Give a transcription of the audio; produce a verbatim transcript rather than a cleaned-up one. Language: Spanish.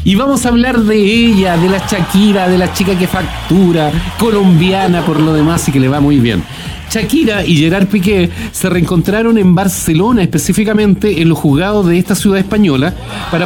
Y vamos a hablar de ella, de la Shakira, de la chica que factura, colombiana por lo demás y que le va muy bien. Shakira y Gerard Piqué se reencontraron en Barcelona, específicamente en los juzgados de esta ciudad española, para